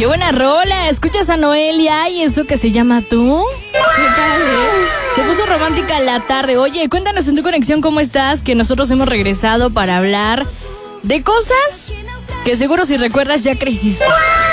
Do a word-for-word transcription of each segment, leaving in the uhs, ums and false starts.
Qué buena rola, escuchas a Noelia y eso que se llama Tú. ¿Qué tal, eh? Se puso romántica la tarde. Oye, cuéntanos en tu conexión cómo estás, que nosotros hemos regresado para hablar de cosas que seguro si recuerdas ya creciste.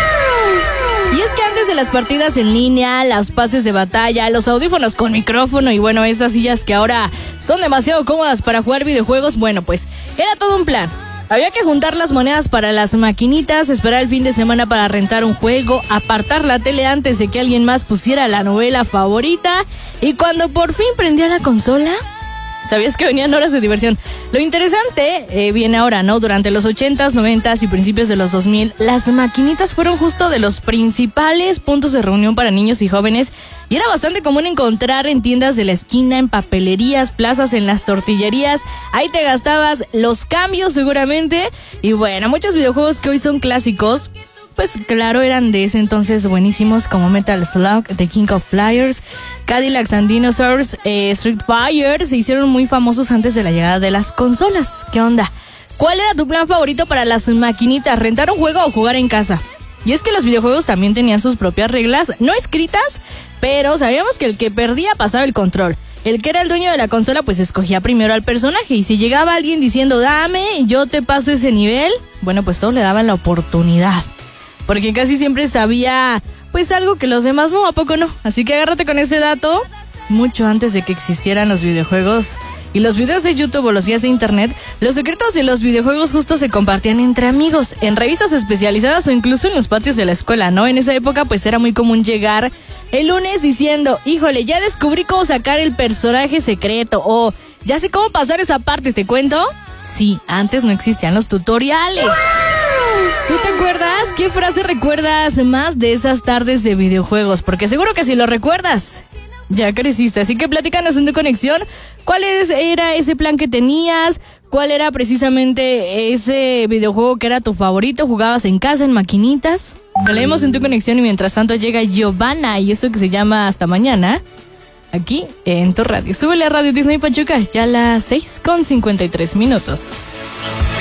Y es que antes de las partidas en línea, las pases de batalla, los audífonos con micrófono y bueno, esas sillas que ahora son demasiado cómodas para jugar videojuegos, bueno, pues era todo un plan. Había que juntar las monedas para las maquinitas, esperar el fin de semana para rentar un juego, apartar la tele antes de que alguien más pusiera la novela favorita y cuando por fin prendía la consola, ¿sabías que venían horas de diversión? Lo interesante eh, viene ahora, ¿no? Durante los ochentas, noventas y principios de los dos mil, las maquinitas fueron justo de los principales puntos de reunión para niños y jóvenes y era bastante común encontrar en tiendas de la esquina, en papelerías, plazas, en las tortillerías. Ahí te gastabas los cambios seguramente y bueno, muchos videojuegos que hoy son clásicos, pues claro, eran de ese entonces buenísimos como Metal Slug, The King of Flyers, Cadillacs and Dinosaurs, eh, Street Fighter, se hicieron muy famosos antes de la llegada de las consolas. ¿Qué onda? ¿Cuál era tu plan favorito para las maquinitas? ¿Rentar un juego o jugar en casa? Y es que los videojuegos también tenían sus propias reglas, no escritas, pero sabíamos que el que perdía pasaba el control. El que era el dueño de la consola pues escogía primero al personaje y si llegaba alguien diciendo dame, yo te paso ese nivel, bueno pues todos le daban la oportunidad. Porque casi siempre sabía, pues algo que los demás no, ¿a poco no? Así que agárrate con ese dato, mucho antes de que existieran los videojuegos y los videos de YouTube o los días de internet, los secretos de los videojuegos justo se compartían entre amigos, en revistas especializadas o incluso en los patios de la escuela, ¿no? En esa época pues era muy común llegar el lunes diciendo, híjole, ya descubrí cómo sacar el personaje secreto, o ya sé cómo pasar esa parte, ¿te cuento? Sí, antes no existían los tutoriales. ¿Tú te acuerdas? ¿Qué frase recuerdas más de esas tardes de videojuegos? Porque seguro que si lo recuerdas, ya creciste. Así que platícanos en tu conexión. ¿Cuál es, era ese plan que tenías? ¿Cuál era precisamente ese videojuego que era tu favorito? ¿Jugabas en casa, en maquinitas? Lo leemos en tu conexión y mientras tanto llega Giovanna y eso que se llama Hasta Mañana, aquí en tu radio. Súbele a Radio Disney Pachuca, ya a las seis con cincuenta y tres minutos.